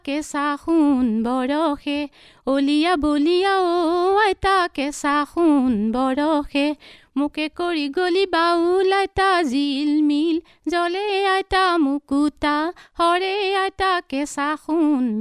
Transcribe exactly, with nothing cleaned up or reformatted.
কেঁচা সোণ বৰষে অলিয়া বলিয়া অ আইতা কেঁচা সোণ বৰষে মোকে কৰি গলি বাউল আইতা জিল মিল জলে আইতা মুকুতা হৰে আইতা কেঁচা সোণ